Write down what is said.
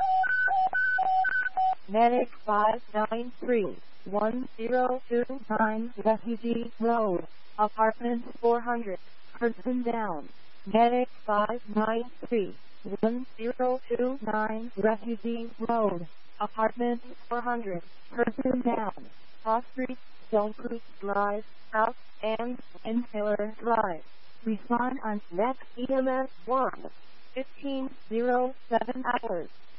Medic 593-1029 Refugee Road, Apartment 400, person down. Medic 593-1029 Refugee Road, Apartment 400, person down. Cross Street, Stone Creek Drive, South, and Taylor Drive. Respond on next EMS 1. 1507 hours.